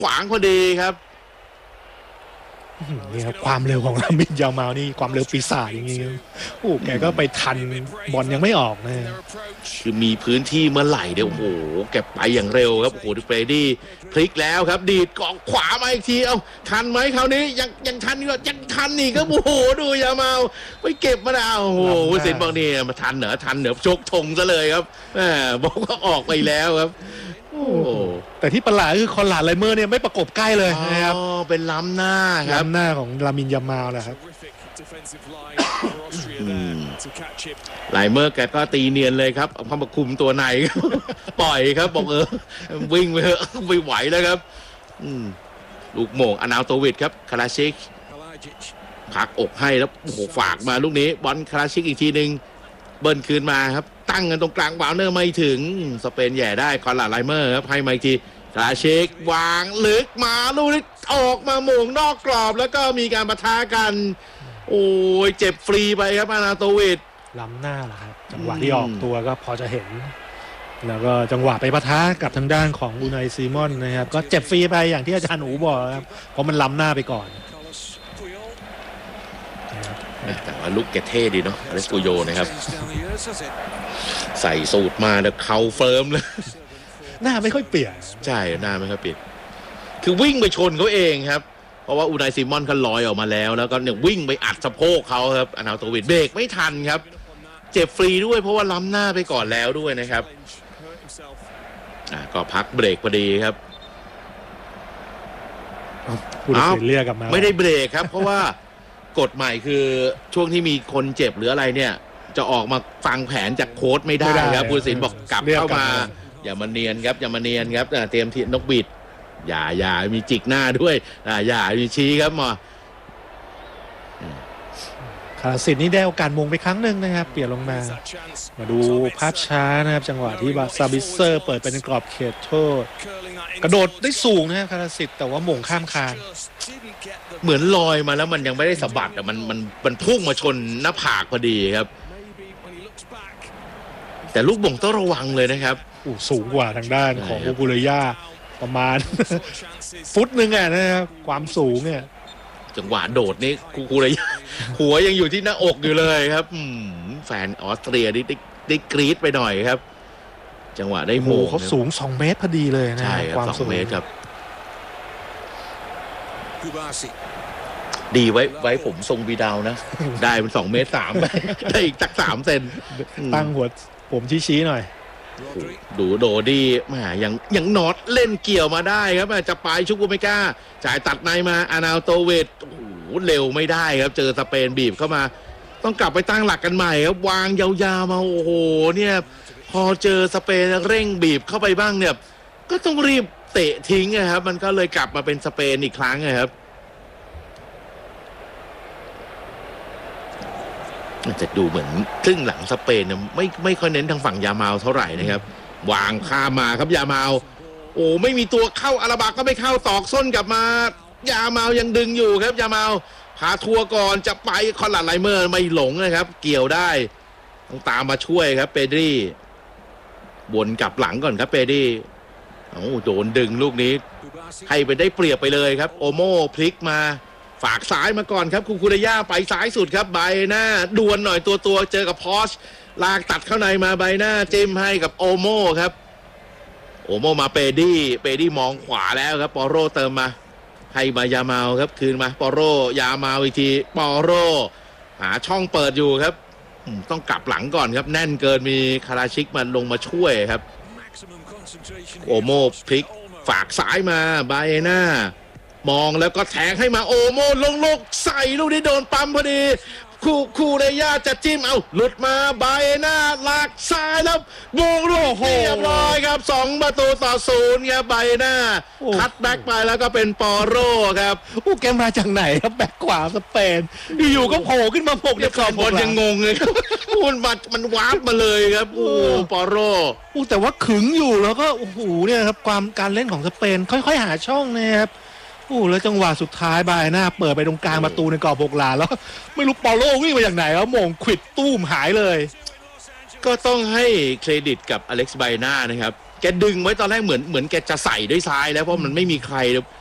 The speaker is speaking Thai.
ขวางพอดีครับนี่ครับความเร็วของลามินยามาลนี่ความเร็วปีศาจอย่างงี้โอ้แกก็ไปทันบอลยังไม่ออกนะคือมีพื้นที่เมื่อไหร่เดี๋ยวโอ้โหแกไปอย่างเร็วครับโอ้โหเฟรดดี้พลิกแล้วครับดีดกองขวามาอีกทีเอ้าทันไหมคราวนี้ยังทันอยู่ยังทันอีกครับโอ้โหดูยามาลไม่เก็บมาแล้วโอ้โหเซนบอกนี่มาทันเหรอชกธงซะเลยครับบอกว่าออกไปแล้วครับโอ้แต่ที่ประหลาดคือคอนหลาดไลเมอร์เนี่ยไม่ประกบใกล้เลยนะครับเป็นล้ำหน้าครับล้ำหน้าของลามินยามาลนะครับไลเมอร์แกก็ตีเนียนเลยครับเอาเข้ามาคุมตัวในปล่อยครับบอกวิ่งไปเถอะไม่ไหวแล้วครับลูกโมงอนาโตวิดครับคาราชิกพักอกให้แล้วโอ้โหฝากมาลูกนี้บอลคาราชิกอีกทีหนึ่งเบิ้ลคืนมาครับตั้งกันตรงกลางวาวเนอร์ไม่ถึงสเปนแย่ได้คอนหลาดไลเมอร์ครับให้มาอีกทีคาราชิกวางลึกมาลูกนี้ออกมาโมงนอกกรอบแล้วก็มีการปะทะกันโอ้ยเจ็บฟรีไปครับอนาโตวิดล้ำหน้าแหละครับจังหวะที่ออกตัวก็พอจะเห็นแล้วก็จังหวะไปปะทะกับทางด้านของอูไนซีมอนนะครับก็เจ็บฟรีไปอย่างที่อาจารย์อูบอกครับเพราะมันล้ำหน้าไปก่อนแต่ว่าลูกแกเท่ดีเนาะอเลสโกโยนะครับใส่สูตรมาแล้วเข่าเฟิร์มเลยหน้าไม่ค่อยเปลี่ยนใช่หน้าไม่ค่อยเปลี่ยนคือวิ่งไปชนเขาเองครับเพราะว่าอูไนซีมอนเขาลอยออกมาแล้วก็เนี่ยวิ่งไปอัดสะโพกเขาครับอนาโตวิดเบรกไม่ทันครับเจ็บฟรีด้วยเพราะว่าล้ำหน้าไปก่อนแล้วด้วยนะครับก็พักเบรกพอดีครับเรียกกลับมาไม่ได้เบรกครับเพราะว่ากฎใหม่คือช่วงที่มีคนเจ็บหรืออะไรเนี่ยจะออกมาฟังแผนจากโค้ชไม่ได้ครับผู้ตัดสินบอกกลับเข้ามาอย่ามาเนียนครับเตรียมทีนกบิดอย่ามีจิกหน้าด้วยอย่ามีชี้ครับมาคาราสินนี่ได้โอกาสมงไปครั้งหนึ่งนะครับเปลี่ยนลงมาดูภาพช้านะครับจังหวะที่ซาบิเซอร์เปิดเป็นกรอบเขตโทษกระโดดได้สูงนะครับคาราสินแต่ว่ามงข้ามคานเหมือนลอยมาแล้วมันยังไม่ได้สะบัดมันพุ่งมาชนหน้าผากพอดีครับแต่ลูกบ่งต้องระวังเลยนะครับสูงกว่าทางด้านของโอกุเรย่าประมาณฟุตนึงนะครับความสูงเนี่ยจังหวะโดดนี่กูเลยหัวยังอยู่ที่หน้าอกอยู่เลยครับแฟนออสเตรียได้กรี๊ดไปหน่อยครับจังหวะได้โมเขาสูง2 เมตรพอดีเลยนะใช่ครับ2 เมตรครับดีไว้ผมทรงบีดาวนะได้เป็น2 เมตร 3ได้อีกสัก3 เซนตั้งหัวผมชี้หน่อยดูโดดี้แหมยังน็อตเล่นเกี่ยวมาได้ครับจะไปชุกบูเมก้าจ่ายตัดในมาอานาโตเวตโอ้โหเร็วไม่ได้ครับเจอสเปนบีบเข้ามาต้องกลับไปตั้งหลักกันใหม่ครับวางยาวๆมาโอ้โหเนี่ยพอเจอสเปนเร่งบีบเข้าไปบ้างเนี่ยก็ต้องรีบเตะทิ้งนะครับมันก็เลยกลับมาเป็นสเปนอีกครั้งนะครับจะดูเหมือนครึ่งหลังสเปนไม่ค่อยเน้นทางฝั่งยามาลเท่าไหร่นะครับวางข้ามมาครับยามาลโอ้ไม่มีตัวเข้าอาราบาก็ไม่เข้าตอกส้นกลับมายามาลยังดึงอยู่ครับยามาลพาทัวร์ก่อนจะไปคอนหลาดไลเมอร์ไม่หลงนะครับเกี่ยวได้ต้องตามมาช่วยครับเปดรี่วนกลับหลังก่อนครับเปดรี่โดนดึงลูกนี้ให้ไปได้เปรียบไปเลยครับโอโม่พลิกมาฝากซ้ายมาก่อนครับคูเรย่าไปซ้ายสุดครับใบหน้าดวลหน่อยตัวเจอกับพอชลากตัดเข้าในมาใบหน้าจิ้มให้กับโอโม่ครับโอโม่มาเปดี้มองขวาแล้วครับปอโรเติมมาให้มายามาลครับคืนมาปอโรยามาลอีกทีปอโรหาช่องเปิดอยู่ครับต้องกลับหลังก่อนครับแน่นเกินมีคาราชิกมันลงมาช่วยครับโอโม่พลิกฝากซ้ายมาใบหน้ามองแล้วก็แทงให้มาโอโม่ลงใส่ลูกนี้โดนปั๊มพอดีคูเรย่าจะจิ้มหลุดมาใบหน้าลากซ้ายแล้ววงลูกเรียบร้อยครับ2-0ครับใบหน้าคัดแบ็กไปแล้วก็เป็นปอโรครับแกมาจากไหนครับแบ็กขวาสเปนอยู่ก็โผล่ขึ้นมา6 เนี่ยบอลยังงงเลยครับมันวาร์ปมาเลยครับปอโรแต่ว่าขึงอยู่แล้วก็เนี่ยครับความการเล่นของสเปนค่อยๆหาช่องนะครับแล้วจังหวะสุดท้ายบายหน้าเปิดไปตรงกลางประตูในกรอบ6 หลาแล้วไม่รู้ปอโลวิ่งมาจากไหนแล้วมงควิดตู้มหายเลยก็ต้องให้เครดิตกับอเล็กซ์ไบน่านะครับแกดึงไว้ตอนแรกเหมือนแกจะใส่ด้วยซ้ายแล้วเพราะมันไม่มีใคร